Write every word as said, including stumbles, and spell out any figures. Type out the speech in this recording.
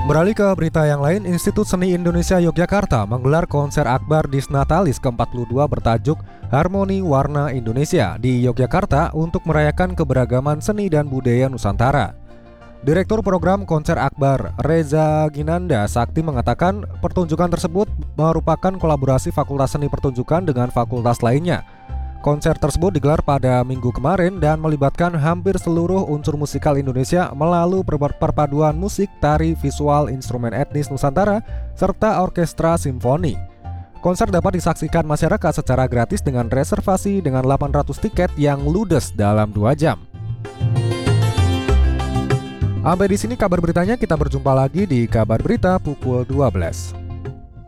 Beralih ke berita yang lain, Institut Seni Indonesia Yogyakarta menggelar konser akbar Disnatalis ke empat puluh dua bertajuk Harmoni Warna Indonesia di Yogyakarta untuk merayakan keberagaman seni dan budaya Nusantara. Direktur Program Konser Akbar, Reza Ginanda Sakti mengatakan pertunjukan tersebut merupakan kolaborasi Fakultas Seni Pertunjukan dengan fakultas lainnya. Konser tersebut digelar pada minggu kemarin dan melibatkan hampir seluruh unsur musikal Indonesia melalui perpaduan musik, tari, visual, instrumen etnis Nusantara, serta orkestra simfoni. Konser dapat disaksikan masyarakat secara gratis dengan reservasi dengan delapan ratus tiket yang ludes dalam dua jam. Sampai di sini kabar beritanya, kita berjumpa lagi di Kabar Berita pukul dua belas.